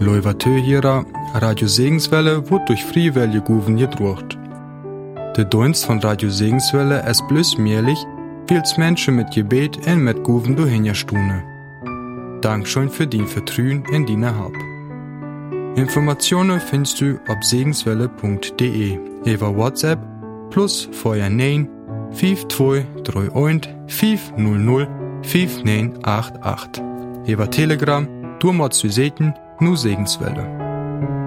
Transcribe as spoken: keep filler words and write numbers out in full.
Leuvatö hierer, Radio Segenswelle wird durch Friewelle Guven gedruckt. Der Dienst von Radio Segenswelle ist bloß möglich, weil's Menschen mit Gebet und mit Guven durchhinjastune. Dankeschön für die Vertrauen in deine Hab. Informationen findest du auf segenswelle punkt de über WhatsApp plus vorher neun fünf zwei drei eins fünf null null fünf neun acht acht. Über Telegram, du mal zu sehen, nur Segenswelle.